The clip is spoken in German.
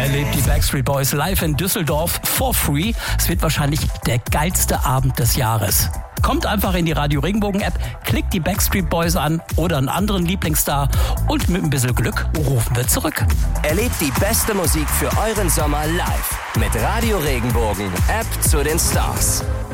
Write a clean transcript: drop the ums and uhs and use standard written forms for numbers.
Erlebt die Backstreet Boys live in Düsseldorf for free. Es wird wahrscheinlich der geilste Abend des Jahres. Kommt einfach in die Radio Regenbogen App, klickt die Backstreet Boys an oder einen anderen Lieblingsstar und mit ein bisschen Glück rufen wir zurück. Erlebt die beste Musik für euren Sommer live mit Radio Regenbogen, App zu den Stars.